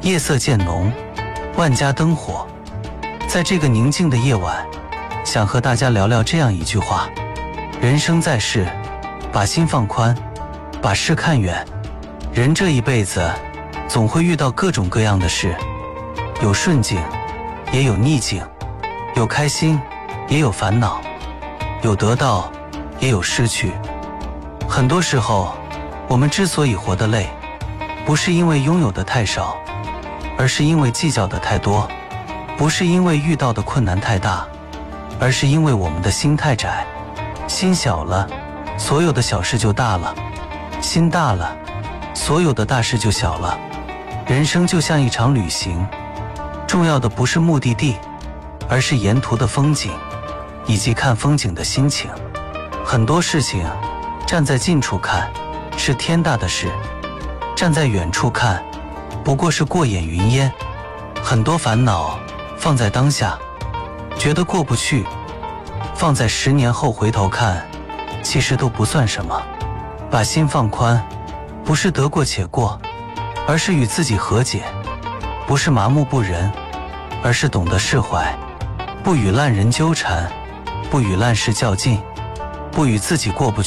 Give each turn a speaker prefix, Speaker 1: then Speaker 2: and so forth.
Speaker 1: 夜色渐浓，万家灯火。在这个宁静的夜晚，想和大家聊聊这样一句话：人生在世，把心放宽，把事看远。人这一辈子总会遇到各种各样的事，有顺境，也有逆境，有开心，也有烦恼，有得到，也有失去。很多时候，我们之所以活得累，不是因为拥有的太少，而是因为计较的太多；不是因为遇到的困难太大，而是因为我们的心太窄。心小了，所有的小事就大了；心大了，所有的大事就小了。人生就像一场旅行，重要的不是目的地，而是沿途的风景，以及看风景的心情。很多事情站在近处看是天大的事，站在远处看不过是过眼云烟。很多烦恼放在当下觉得过不去，放在10年后回头看，其实都不算什么。把心放宽，不是得过且过，而是与自己和解；不是麻木不仁，而是懂得释怀。不与烂人纠缠，不与烂事较劲，不与自己过不去。